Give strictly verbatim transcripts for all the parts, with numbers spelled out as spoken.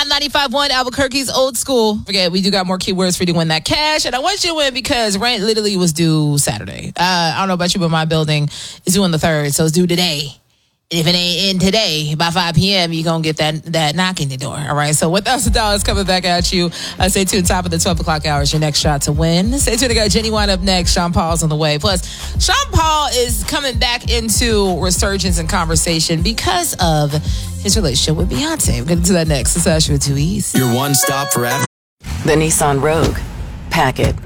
Hot ninety-five point one, Albuquerque's Old School. Forget, we do got more keywords for you to win that cash. And I want you to win because rent literally was due Saturday. Uh, I don't know about you, but my building is due on the third, so it's due today. If it ain't in today, by five p.m., you're going to get that that knock in the door. All right? So one thousand dollars coming back at you. Uh, stay tuned. Top of the twelve o'clock hour is your next shot to win. Stay tuned. I got Jenny Wine up next. Sean Paul's on the way. Plus, Sean Paul is coming back into resurgence and conversation because of his relationship with Beyonce. We're going to do that next. It's Ashley with two E's. Your one stop for ad- The Nissan Rogue. Pack it.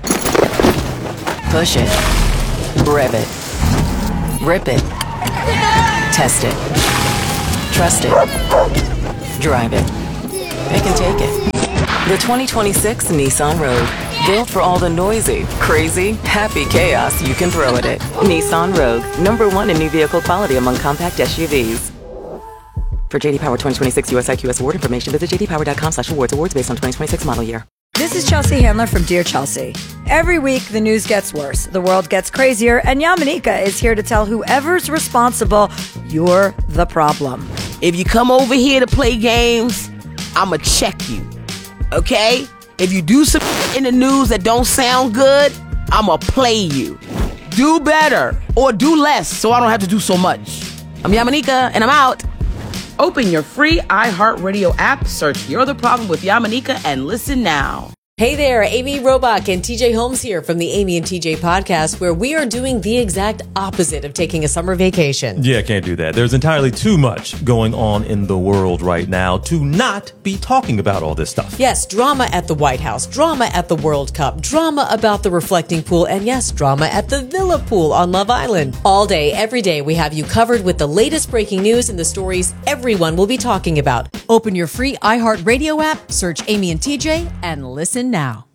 Push it. Rev it. Rip it. Test it. Trust it. Drive it. Pick and take it. The twenty twenty-six Nissan Rogue. Built for all the noisy, crazy, happy chaos you can throw at it. Nissan Rogue. Number one in new vehicle quality among compact S U Vs. For J D Power twenty twenty-six U S I Q S award information, visit j d power dot com slash awards. Awards based on twenty twenty-six model year. This is Chelsea Handler from Dear Chelsea. Every week, the news gets worse, the world gets crazier, and Yamanika is here to tell whoever's responsible, you're the problem. If you come over here to play games, I'ma check you, okay? If you do some in the news that don't sound good, I'ma play you. Do better, or do less, so I don't have to do so much. I'm Yamanika, and I'm out. Open your free iHeartRadio app, search You're the Problem with Yamanika, and listen now. Hey there, Amy Robach and T J Holmes here from the Amy and T J podcast, where we are doing the exact opposite of taking a summer vacation. Yeah, can't do that. There's entirely too much going on in the world right now to not be talking about all this stuff. Yes, drama at the White House, drama at the World Cup, drama about the reflecting pool, and yes, drama at the Villa Pool on Love Island. All day, every day, we have you covered with the latest breaking news and the stories everyone will be talking about. Open your free iHeartRadio app, search Amy and T J, and listen now.